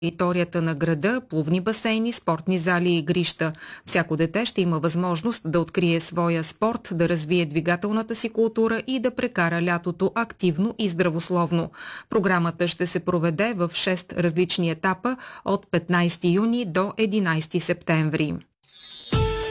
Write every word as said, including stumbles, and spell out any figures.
територията на града, плувни басейни, спортни зали и игрища. Всяко дете ще има възможност да открие своя спорт, да развие двигателната си култура и да прекара лятото активно и здравословно. Програмата ще се проведе в шест различни етапа от петнайсети юни до единайсети септември.